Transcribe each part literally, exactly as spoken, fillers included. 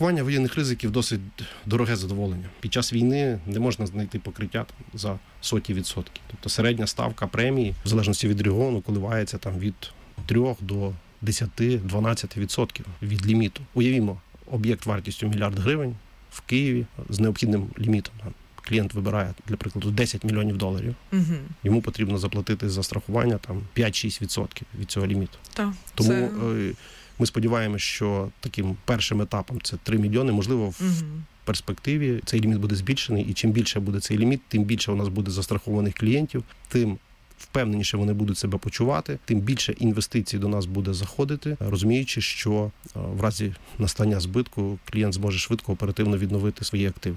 Страхування воєнних ризиків досить дороге задоволення. Під час війни не можна знайти покриття там, за сотні відсотків. Тобто середня ставка премії, в залежності від регіону, коливається там від трьох до десяти-дванадцяти відсотків від ліміту. Уявімо, об'єкт вартістю мільярд гривень в Києві з необхідним лімітом. Клієнт вибирає, для прикладу, десять мільйонів доларів. Угу. Йому потрібно заплатити за страхування там п'ять-шість відсотків від цього ліміту. Так, Тому це... ми сподіваємося, що таким першим етапом це три мільйони. Можливо, в угу. перспективі цей ліміт буде збільшений, і чим більше буде цей ліміт, тим більше у нас буде застрахованих клієнтів, тим впевненіше вони будуть себе почувати, тим більше інвестицій до нас буде заходити, розуміючи, що в разі настання збитку клієнт зможе швидко, оперативно відновити свої активи.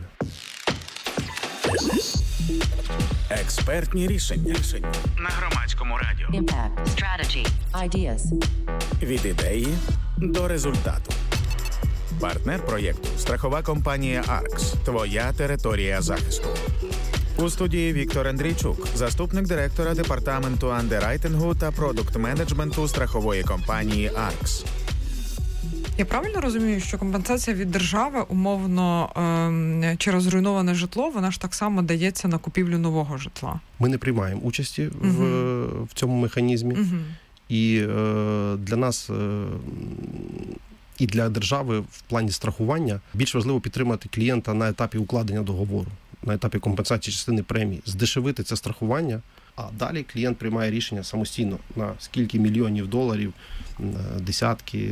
Експертні рішення. рішення на Громадському радіо. Impact. Strategy. Ideas. Від ідеї до результату. Партнер проєкту – страхова компанія «Аркс». Твоя територія захисту. У студії Віктор Андрійчук, заступник директора департаменту андеррайтингу та продукт-менеджменту страхової компанії «Аркс». Я правильно розумію, що компенсація від держави умовно е- через зруйноване житло, вона ж так само дається на купівлю нового житла? Ми не приймаємо участі угу. в, в цьому механізмі. Угу. І е, для нас е, і для держави в плані страхування більш важливо підтримати клієнта на етапі укладення договору, на етапі компенсації частини премії, здешевити це страхування, а далі клієнт приймає рішення самостійно, на скільки мільйонів доларів, десятки,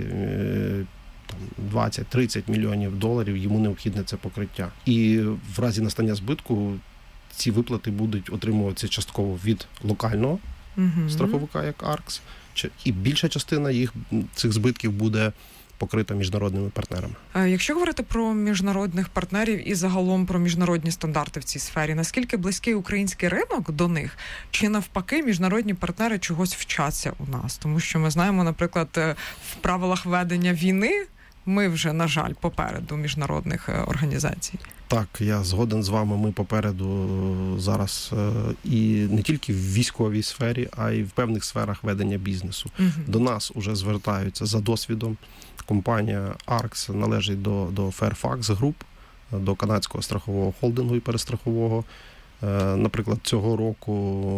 там, двадцять-тридцять мільйонів доларів йому необхідне це покриття. І в разі настання збитку ці виплати будуть отримуватися частково від локального угу. страховика, як «Аркс», і більша частина їх, цих збитків буде покрита міжнародними партнерами. Якщо говорити про міжнародних партнерів і загалом про міжнародні стандарти в цій сфері, наскільки близький український ринок до них, чи навпаки міжнародні партнери чогось вчаться у нас? Тому що ми знаємо, наприклад, в правилах ведення війни ми вже, на жаль, попереду міжнародних організацій. Так, я згоден з вами, ми попереду зараз і не тільки в військовій сфері, а й в певних сферах ведення бізнесу. Угу. До нас уже звертаються за досвідом. Компанія «Аркс» належить до, до Fairfax Group, до канадського страхового холдингу і перестрахового. Наприклад, цього року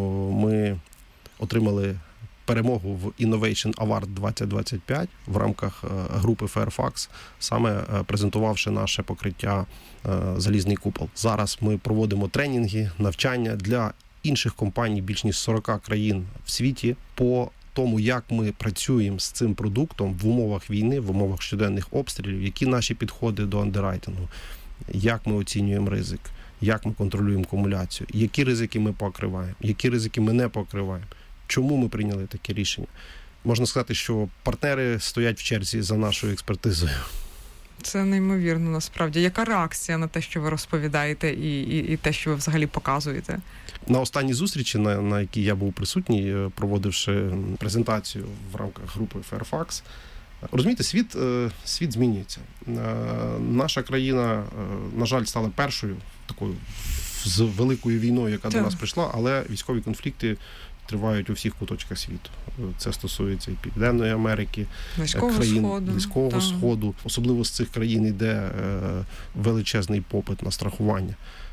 ми отримали перемогу в Innovation Award двадцять двадцять п'ять в рамках групи Fairfax, саме презентувавши наше покриття «Залізний купол». Зараз ми проводимо тренінги, навчання для інших компаній, більш ніж сорок країн в світі, по тому, як ми працюємо з цим продуктом в умовах війни, в умовах щоденних обстрілів, які наші підходи до андеррайтингу, як ми оцінюємо ризик, як ми контролюємо кумуляцію, які ризики ми покриваємо, які ризики ми не покриваємо. Чому ми прийняли таке рішення? Можна сказати, що партнери стоять в черзі за нашою експертизою. Це неймовірно, насправді. Яка реакція на те, що ви розповідаєте, і, і, і те, що ви взагалі показуєте? На останній зустрічі, на, на якій я був присутній, проводивши презентацію в рамках групи Fairfax, розумієте, світ, світ змінюється. Наша країна, на жаль, стала першою такою з великою війною, яка так. до нас прийшла, але військові конфлікти тривають у всіх куточках світу. Це стосується і Південної Америки, Близького країн Сходу. Близького так. Сходу. Особливо з цих країн йде величезний попит на страхування.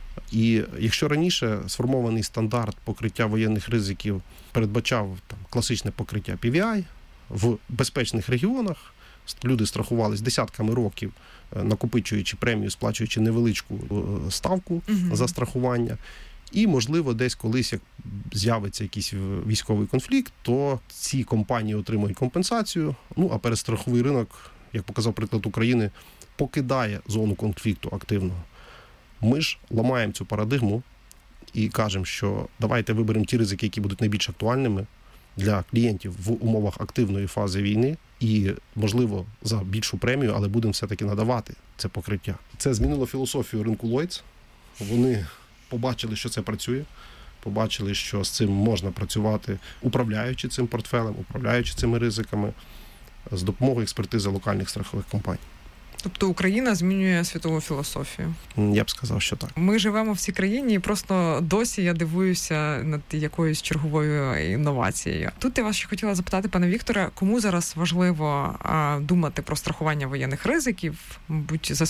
І якщо раніше сформований стандарт покриття воєнних ризиків передбачав там класичне покриття пі ві ай в безпечних регіонах, люди страхувались десятками років, накопичуючи премію, сплачуючи невеличку ставку угу. за страхування, і, можливо, десь колись, як з'явиться якийсь військовий конфлікт, то ці компанії отримують компенсацію, ну, а перестраховий ринок, як показав приклад України, покидає зону конфлікту активного. Ми ж ламаємо цю парадигму і кажемо, що давайте виберемо ті ризики, які будуть найбільш актуальними для клієнтів в умовах активної фази війни і, можливо, за більшу премію, але будемо все-таки надавати це покриття. Це змінило філософію ринку Lloyd's. Вони побачили, що це працює, побачили, що з цим можна працювати, управляючи цим портфелем, управляючи цими ризиками, з допомогою експертизи локальних страхових компаній. Тобто Україна змінює світову філософію? Я б сказав, що так. Ми живемо в цій країні і просто досі я дивуюся над якоюсь черговою інновацією. Тут я вас ще хотіла запитати, пане Вікторе, кому зараз важливо а, думати про страхування воєнних ризиків? Мабуть, за